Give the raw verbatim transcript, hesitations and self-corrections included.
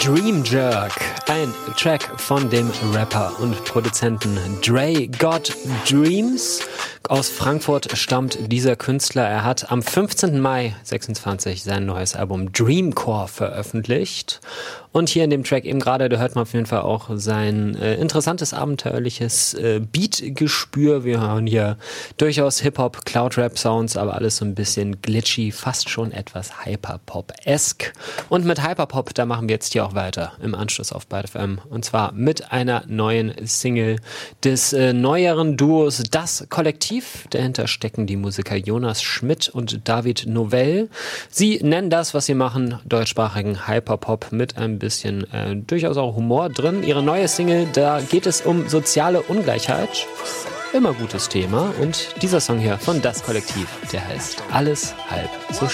Dream Jerk, ein Track von dem Rapper und Produzenten Dre Got Dreams. Aus Frankfurt stammt dieser Künstler. Er hat am fünfzehnten Mai sechsundzwanzig sein neues Album Dreamcore veröffentlicht. Und hier in dem Track eben gerade, da hört man auf jeden Fall auch sein äh, interessantes, abenteuerliches äh, Beat-Gespür. Wir hören hier durchaus Hip-Hop, Cloud-Rap-Sounds, aber alles so ein bisschen glitchy, fast schon etwas Hyperpop-esque. Und mit Hyperpop, da machen wir jetzt hier auch weiter im Anschluss auf Byte F M. Und zwar mit einer neuen Single des äh, neueren Duos Das Kollektiv. Dahinter stecken die Musiker Jonas Schmidt und David Novell. Sie nennen das, was sie machen, deutschsprachigen Hyperpop mit einem bisschen äh, durchaus auch Humor drin. Ihre neue Single, da geht es um soziale Ungleichheit. Immer gutes Thema. Und dieser Song hier von Das Kollektiv, der heißt Alles halb so